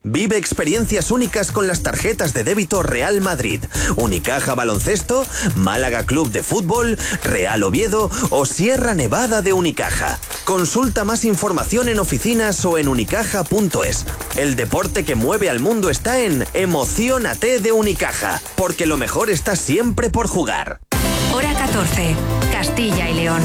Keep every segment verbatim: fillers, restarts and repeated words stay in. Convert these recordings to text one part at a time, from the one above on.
Vive experiencias únicas con las tarjetas de débito Real Madrid, Unicaja Baloncesto, Málaga Club de Fútbol, Real Oviedo o Sierra Nevada de Unicaja. Consulta más información en oficinas o en unicaja punto es. El deporte que mueve al mundo está en Emociónate de Unicaja, porque lo mejor está siempre por jugar. Hora catorce, Castilla y León.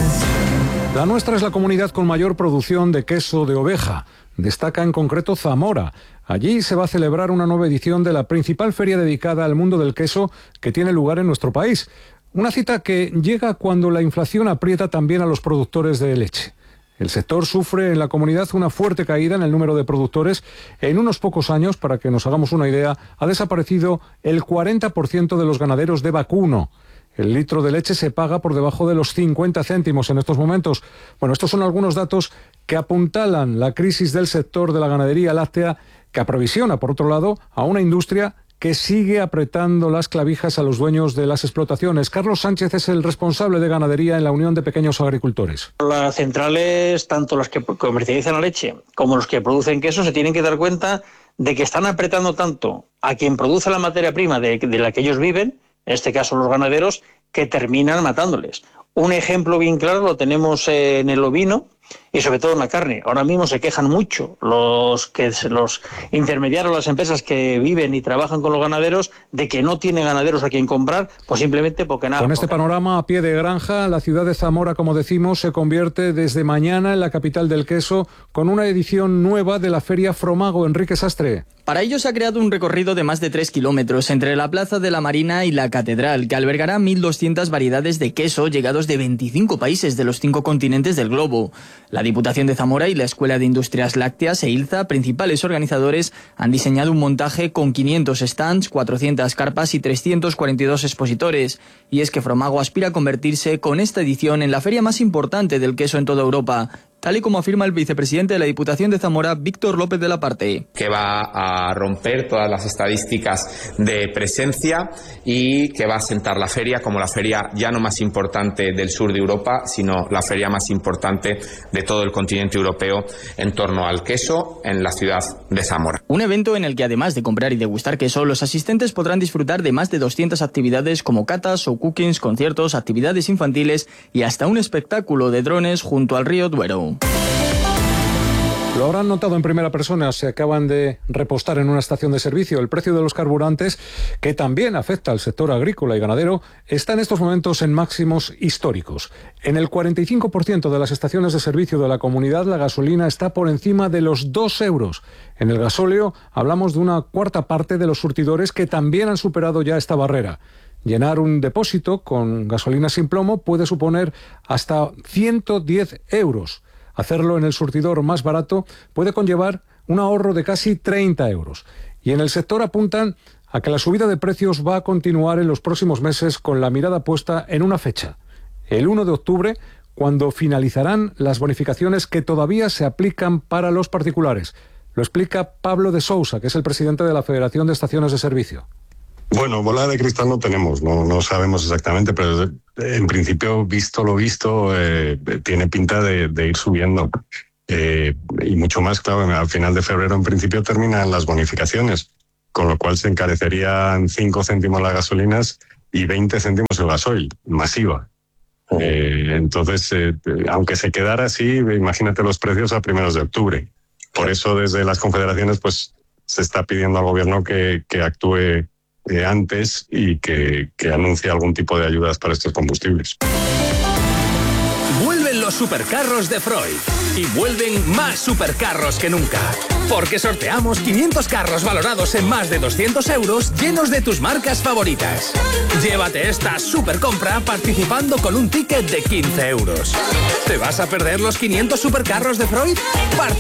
La nuestra es la comunidad con mayor producción de queso de oveja. Destaca en concreto Zamora. Allí se va a celebrar una nueva edición de la principal feria dedicada al mundo del queso que tiene lugar en nuestro país. Una cita que llega cuando la inflación aprieta también a los productores de leche. El sector sufre en la comunidad una fuerte caída en el número de productores. En unos pocos años, para que nos hagamos una idea, ha desaparecido el cuarenta por ciento de los ganaderos de vacuno. El litro de leche se paga por debajo de los cincuenta céntimos en estos momentos. Bueno, estos son algunos datos que apuntalan la crisis del sector de la ganadería láctea, que aprovisiona, por otro lado, a una industria que sigue apretando las clavijas a los dueños de las explotaciones. Carlos Sánchez es el responsable de ganadería en la Unión de Pequeños Agricultores. Las centrales, tanto las que comercializan la leche como los que producen queso, se tienen que dar cuenta de que están apretando tanto a quien produce la materia prima de, de la que ellos viven, en este caso los ganaderos, que terminan matándoles. Un ejemplo bien claro lo tenemos en el ovino y sobre todo en la carne. Ahora mismo se quejan mucho los que los intermediarios, las empresas que viven y trabajan con los ganaderos, de que no tienen ganaderos a quien comprar, pues simplemente porque nada. Con este panorama a pie de granja, la ciudad de Zamora, como decimos, se convierte desde mañana en la capital del queso, con una edición nueva de la Feria Fromago. Enrique Sastre. Para ello se ha creado un recorrido de más de tres kilómetros entre la Plaza de la Marina y la Catedral, que albergará mil doscientas variedades de queso llegados de veinticinco países de los cinco continentes del globo. La Diputación de Zamora y la Escuela de Industrias Lácteas e ILZA, principales organizadores, han diseñado un montaje con quinientos stands, cuatrocientas carpas y trescientos cuarenta y dos expositores. Y es que Fromago aspira a convertirse con esta edición en la feria más importante del queso en toda Europa, tal y como afirma el vicepresidente de la Diputación de Zamora, Víctor López de la Parte. Que va a romper todas las estadísticas de presencia y que va a sentar la feria como la feria ya no más importante del sur de Europa, sino la feria más importante de todo el continente europeo en torno al queso en la ciudad de Zamora. Un evento en el que, además de comprar y degustar queso, los asistentes podrán disfrutar de más de doscientas actividades como catas o cookings, conciertos, actividades infantiles y hasta un espectáculo de drones junto al río Duero. Lo habrán notado en primera persona, se acaban de repostar en una estación de servicio. El precio de los carburantes, que también afecta al sector agrícola y ganadero, está en estos momentos en máximos históricos. En el cuarenta y cinco por ciento de las estaciones de servicio de la comunidad, la gasolina está por encima de los dos euros. En el gasóleo hablamos de una cuarta parte de los surtidores que también han superado ya esta barrera. Llenar un depósito con gasolina sin plomo puede suponer hasta ciento diez euros. Hacerlo en el surtidor más barato puede conllevar un ahorro de casi treinta euros. Y en el sector apuntan a que la subida de precios va a continuar en los próximos meses, con la mirada puesta en una fecha, el uno de octubre, cuando finalizarán las bonificaciones que todavía se aplican para los particulares. Lo explica Pablo de Sousa, que es el presidente de la Federación de Estaciones de Servicio. Bueno, bola de cristal no tenemos, no, no sabemos exactamente, pero en principio, visto lo visto, eh, tiene pinta de, de ir subiendo. Eh, y mucho más, claro, al final de febrero en principio terminan las bonificaciones, con lo cual se encarecerían cinco céntimos las gasolinas y veinte céntimos el gasoil, masiva. Eh, entonces, eh, aunque se quedara así, imagínate los precios a primeros de octubre. Por eso desde las confederaciones pues se está pidiendo al gobierno que, que actúe Eh, antes y que, que anuncie algún tipo de ayudas para estos combustibles. Vuelven los supercarros de Freud y vuelven más supercarros que nunca, porque sorteamos quinientos carros valorados en más de doscientos euros, llenos de tus marcas favoritas. Llévate esta supercompra participando con un ticket de quince euros. ¿Te vas a perder los quinientos supercarros de Freud?